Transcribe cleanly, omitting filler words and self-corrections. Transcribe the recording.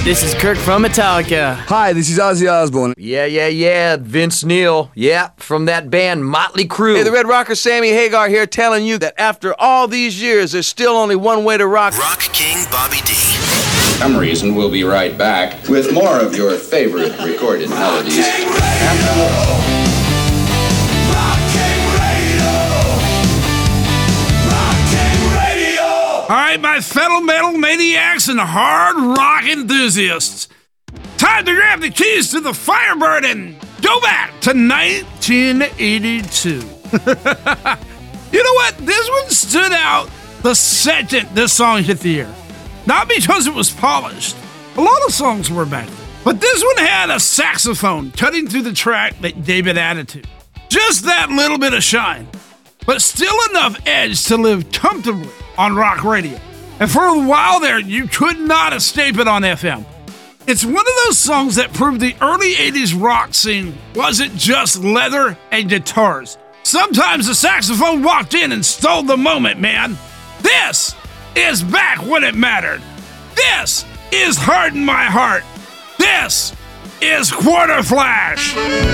This is Kirk from Metallica. Hi, this is Ozzy Osbourne. Yeah, Vince Neil. Yeah, from that band Motley Crue. Hey, the Red Rocker Sammy Hagar here telling you that after all these years, there's still only one way to rock. Rock King Bobby D. For some reason, we'll be right back with more of your favorite recorded melodies. All right, my fellow metal maniacs and hard rock enthusiasts, time to grab the keys to the Firebird and go back to 1982. You know what? This one stood out the second this song hit the air. Not because it was polished. A lot of songs were back then. But this one had a saxophone cutting through the track that gave it attitude. Just that little bit of shine. But still enough edge to live comfortably on rock radio. And for a while there, you could not escape it on FM. It's one of those songs that proved the early 80s rock scene wasn't just leather and guitars. Sometimes the saxophone walked in and stole the moment, man. This is back when it mattered. This is Harden My Heart. This is Quarter Flash.